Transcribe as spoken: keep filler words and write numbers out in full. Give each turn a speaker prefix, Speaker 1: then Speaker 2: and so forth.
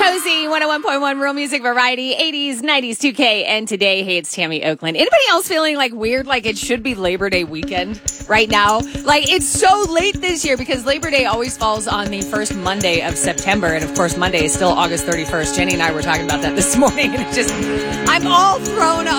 Speaker 1: Cozy, one oh one point one Real Music Variety, eighties, nineties, two K, and today, hey, it's Tammy Oakland. Anybody else feeling like weird, like it should be Labor Day weekend right now? Like, it's so late this year because Labor Day always falls on the first Monday of September, and of course, Monday is still August thirty-first. Jenny and I were talking about that this morning, and it's just, I'm all thrown